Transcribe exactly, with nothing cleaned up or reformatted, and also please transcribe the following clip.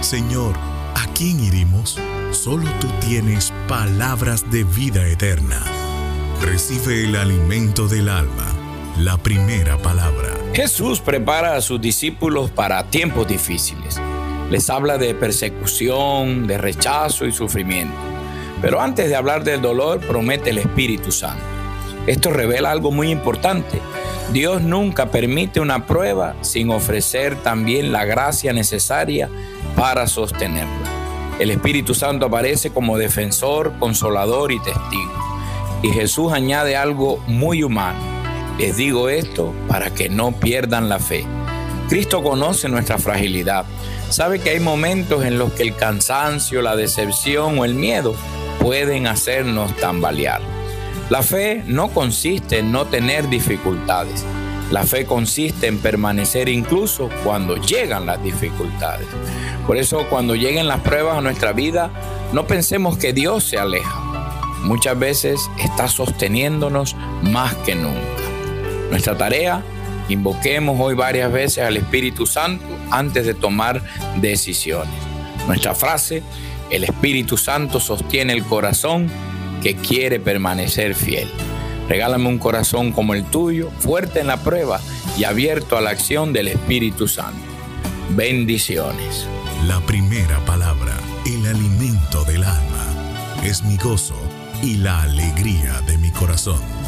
Señor, ¿a quién iremos? Solo tú tienes palabras de vida eterna. Recibe el alimento del alma, la primera palabra. Jesús prepara a sus discípulos para tiempos difíciles. Les habla de persecución, de rechazo y sufrimiento. Pero antes de hablar del dolor, promete el Espíritu Santo. Esto revela algo muy importante. Dios nunca permite una prueba sin ofrecer también la gracia necesaria para sostenerla. El Espíritu Santo aparece como defensor, consolador y testigo. Y Jesús añade algo muy humano. Les digo esto para que no pierdan la fe. Cristo conoce nuestra fragilidad. Sabe que hay momentos en los que el cansancio, la decepción o el miedo pueden hacernos tambalear. La fe no consiste en no tener dificultades. La fe consiste en permanecer incluso cuando llegan las dificultades. Por eso, cuando lleguen las pruebas a nuestra vida, no pensemos que Dios se aleja. Muchas veces está sosteniéndonos más que nunca. Nuestra tarea, invoquemos hoy varias veces al Espíritu Santo antes de tomar decisiones. Nuestra frase, el Espíritu Santo sostiene el corazón que quiere permanecer fiel. Regálame un corazón como el tuyo, fuerte en la prueba y abierto a la acción del Espíritu Santo. Bendiciones. La primera palabra, el alimento del alma, es mi gozo y la alegría de mi corazón.